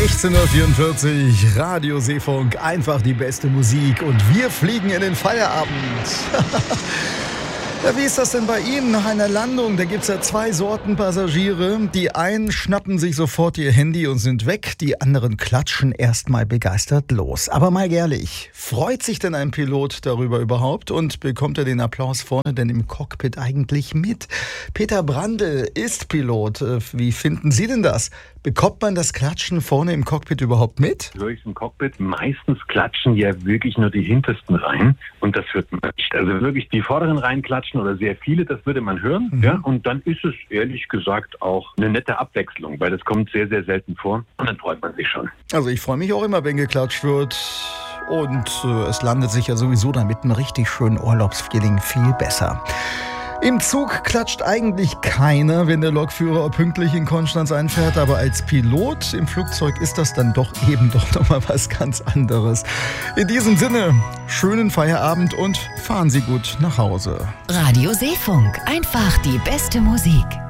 16:44 Uhr, Radio Seefunk, einfach die beste Musik und wir fliegen in den Feierabend. Ja, wie ist das denn bei Ihnen nach einer Landung? Da gibt es ja zwei Sorten Passagiere. Die einen schnappen sich sofort ihr Handy und sind weg, die anderen klatschen erstmal begeistert los. Aber mal ehrlich, freut sich denn ein Pilot darüber überhaupt und bekommt er den Applaus vorne denn im Cockpit eigentlich mit? Peter Brandl ist Pilot. Wie finden Sie denn das? Bekommt man das Klatschen vorne im Cockpit überhaupt mit? Höre ich im Cockpit, meistens klatschen ja wirklich nur die hintersten Reihen und das hört man nicht. Also wirklich die vorderen Reihen klatschen oder sehr viele, das würde man hören. Ja? Und dann ist es ehrlich gesagt auch eine nette Abwechslung, weil das kommt sehr, sehr selten vor und dann freut man sich schon. Also ich freue mich auch immer, wenn geklatscht wird. Und es landet sich ja sowieso dann mit einem richtig schönen Urlaubsfeeling viel besser. Im Zug klatscht eigentlich keiner, wenn der Lokführer pünktlich in Konstanz einfährt, aber als Pilot im Flugzeug ist das dann doch nochmal was ganz anderes. In diesem Sinne, schönen Feierabend und fahren Sie gut nach Hause. Radio Seefunk, einfach die beste Musik.